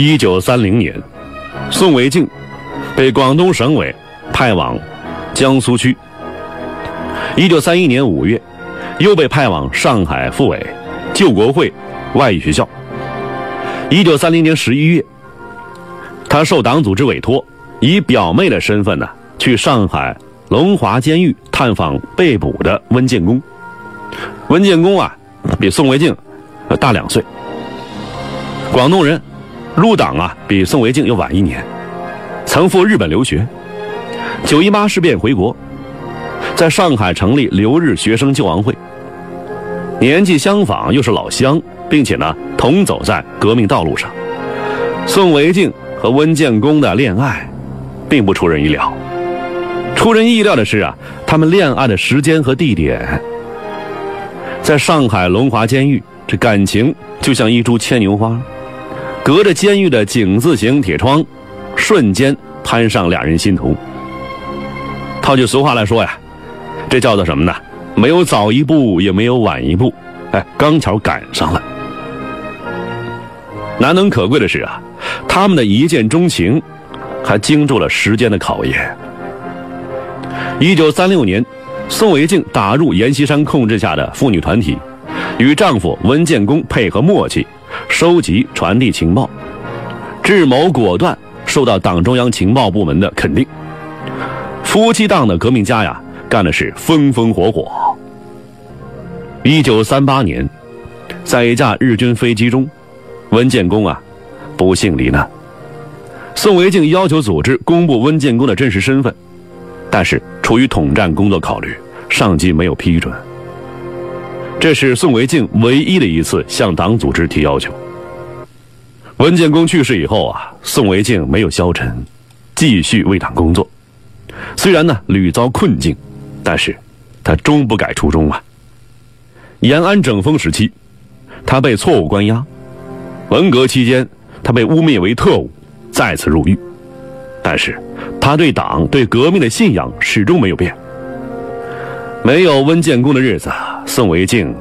1930年，宋维静被广东省委派往江苏区。1931年5月，又被派往上海复委救国会外语学校。1930年11月，他受党组织委托，以表妹的身份去上海龙华监狱探访被捕的温建功。温建功比宋维静大2岁，广东人，入党比宋维静又晚1年，曾赴日本留学。918事变回国，在上海成立留日学生救亡会。年纪相仿，又是老乡，并且同走在革命道路上。宋维静和温建功的恋爱并不出人意料。出人意料的是他们恋爱的时间和地点在上海龙华监狱，这感情就像一株牵牛花，隔着监狱的井字形铁窗，瞬间攀上2人心头。套句俗话来说这叫做什么呢？没有早一步，也没有晚一步，刚巧赶上了。难能可贵的是他们的一见钟情还经住了时间的考验。1936年，宋维静打入阎锡山控制下的妇女团体，与丈夫温建功配合默契，收集传递情报，智谋果断，受到党中央情报部门的肯定。夫妻档的革命家干的是风风火火。1938年，在一架日军飞机中，温建功不幸罹难。宋维静要求组织公布温建功的真实身份，但是出于统战工作考虑，上级没有批准。这是宋维静唯一的一次向党组织提要求。温建功去世以后宋维静没有消沉，继续为党工作。虽然屡遭困境，但是他终不改初衷延安整风时期，他被错误关押；文革期间，他被污蔑为特务，再次入狱。但是他对党、对革命的信仰始终没有变。没有温建功的日子，宋维静